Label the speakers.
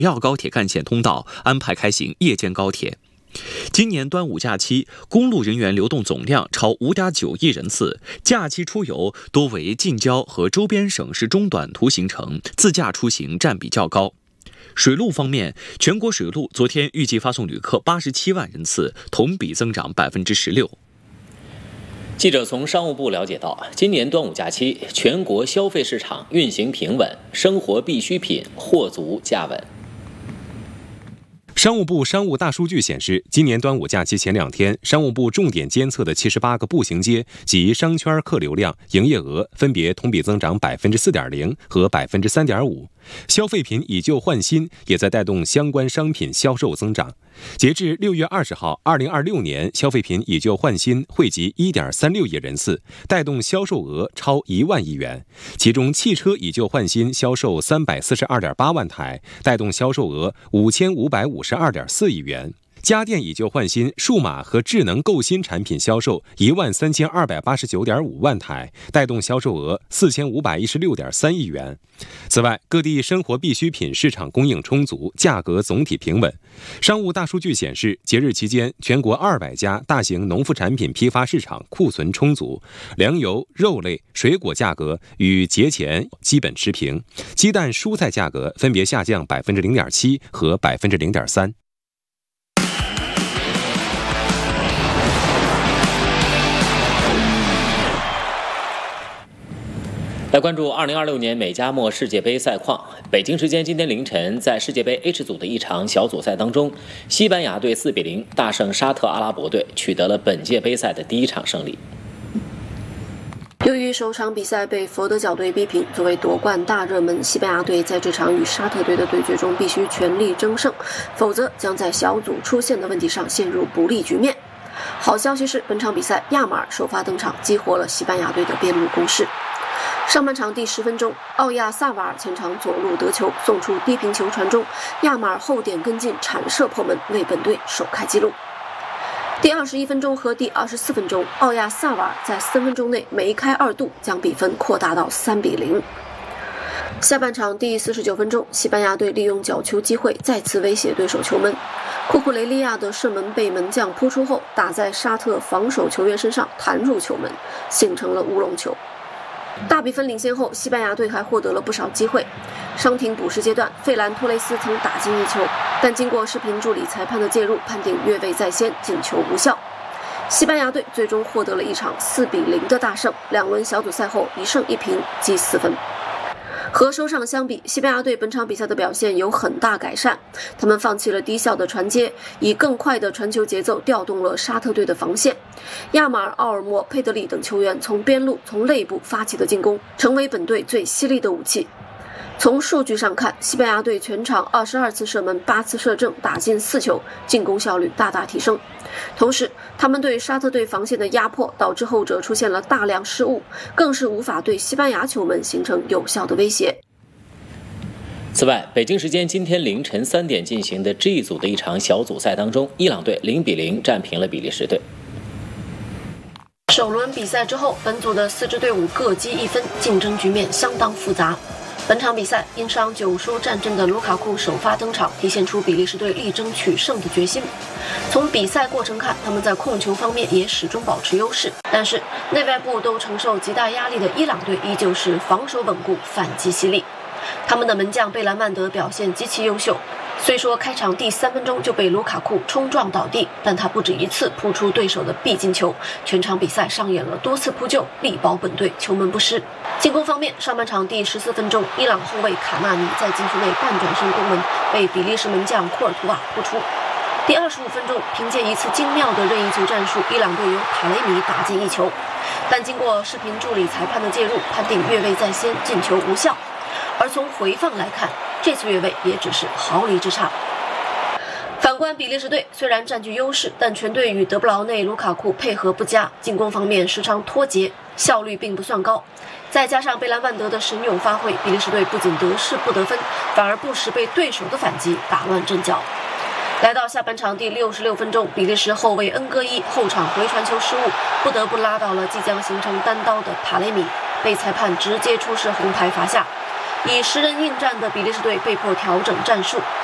Speaker 1: 要高铁干线通道安排开行夜间高铁。今年端午假期，公路人员流动总量超5.9亿人次，假期出游多为近郊和周边省市中短途行程，自驾出行占比较高。水路方面，全国水路昨天预计发送旅客87万人次，同比增长16%。
Speaker 2: 记者从商务部了解到，今年端午假期，全国消费市场运行平稳，生活必需品货足价稳。
Speaker 3: 商务部商务大数据显示，今年端午假期前2天，商务部重点监测的78个步行街及商圈客流量、营业额分别同比增长4.0%和3.5%。消费品以旧换新也在带动相关商品销售增长。截至6月20号，2026年消费品以旧换新惠及1.36亿人次，带动销售额超1万亿元。其中，汽车以旧换新销售342.8万台，带动销售额5552.4亿元。家电以旧换新、数码和智能购新产品销售13289.5万台，带动销售额4516.3亿元。此外，各地生活必需品市场供应充足，价格总体平稳。商务大数据显示，节日期间，全国200家大型农副产品批发市场库存充足，粮油、肉类、水果价格与节前基本持平，鸡蛋、蔬菜价格分别下降0.7%和0.3%。
Speaker 2: 来关注2026年美加墨世界杯赛况。北京时间今天凌晨，在世界杯 H 组的一场小组赛当中，西班牙队4-0大胜沙特阿拉伯队，取得了本届杯赛的第1场胜利。
Speaker 4: 由于首场比赛被佛得角队逼平，作为夺冠大热门，西班牙队在这场与沙特队的对决中必须全力争胜，否则将在小组出线的问题上陷入不利局面。好消息是，本场比赛亚马尔首发登场，激活了西班牙队的边路攻势。上半场第10分钟，奥亚萨瓦尔前场左路得球，送出低平球传中，亚马尔后点跟进铲射破门，为本队首开纪录。第21分钟和第24分钟，奥亚萨瓦尔在3分钟内梅开2度，将比分扩大到3-0。下半场第49分钟，西班牙队利用角球机会再次威胁对手球门，库库雷利亚的射门被门将扑出后，打在沙特防守球员身上弹入球门，形成了乌龙球。大比分领先后，西班牙队还获得了不少机会。伤停补时阶段，费兰托雷斯曾打进1球，但经过视频助理裁判的介入，判定越位在先，进球无效。西班牙队最终获得了一场4-0的大胜，2轮小组赛后1胜1平，积4分。和首场相比，西班牙队本场比赛的表现有很大改善，他们放弃了低效的传接，以更快的传球节奏调动了沙特队的防线。亚马尔、奥尔莫、佩德里等球员从边路、从内部发起的进攻，成为本队最犀利的武器。从数据上看，西班牙队全场22次射门，8次射正，打进4球，进攻效率大大提升。同时，他们对沙特队防线的压迫导致后者出现了大量失误，更是无法对西班牙球门形成有效的威胁。
Speaker 2: 此外，北京时间今天凌晨3点进行的 G 组的一场小组赛当中，伊朗队0-0战平了比利时队。
Speaker 4: 首轮比赛之后，本组的4支队伍各积1分，竞争局面相当复杂。本场比赛因伤9输战阵的卢卡库首发登场，体现出比利时队力争取胜的决心。从比赛过程看，他们在控球方面也始终保持优势，但是内外部都承受极大压力的伊朗队依旧是防守稳固，反击犀利。他们的门将贝兰曼德表现极其优秀，虽说开场第3分钟就被卢卡库冲撞倒地，但他不止1次扑出对手的必进球，全场比赛上演了多次扑救，力保本队球门不失。进攻方面，上半场第14分钟，伊朗后卫卡纳尼在禁区内半转身攻门，被比利时门将库尔图瓦扑出。第25分钟，凭借一次精妙的任意球战术，伊朗队由塔雷米打进1球，但经过视频助理裁判的介入，判定越位在先，进球无效。而从回放来看，这次越位也只是毫厘之差。反观比利时队，虽然占据优势，但全队与德布劳内、卢卡库配合不佳，进攻方面时常脱节，效率并不算高。再加上贝兰曼德的神勇发挥，比利时队不仅得势不得分，反而不时被对手的反击打乱阵脚。来到下半场第66分钟，比利时后卫恩戈伊后场回传球失误，不得不拉倒了即将形成单刀的塔雷米，被裁判直接出示红牌罚下。以10人应战的比利时队被迫调整战术，